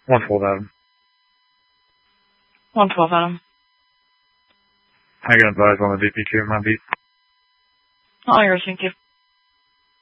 112 Adam. 112 Adam. How you going to advise on the VP2 in my beat? All yours, thank you.